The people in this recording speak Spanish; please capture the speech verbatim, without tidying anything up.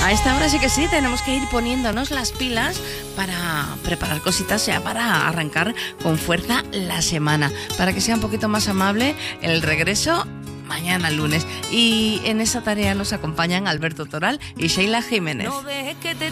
A esta hora sí que sí, tenemos que ir poniéndonos las pilas para preparar cositas ya para arrancar con fuerza la semana, para que sea un poquito más amable el regreso mañana lunes. Y en esa tarea nos acompañan Alberto Toral y Sheila Jiménez. No dejes que te